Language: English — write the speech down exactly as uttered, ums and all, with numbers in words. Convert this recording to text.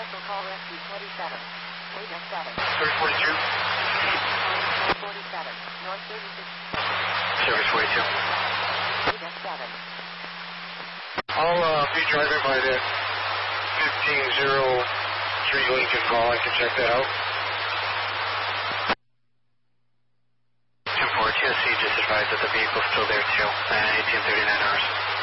Special call rescue twenty-seven. Wait at seven. Service forty-two. forty-seven. North thirty-six. Service forty-two. Wait at seven. I'll uh, be driving by that fifteen oh three Lincoln call. I can check that out. ten four, T S C just advised that the vehicle's still there too. eighteen thirty-nine hours.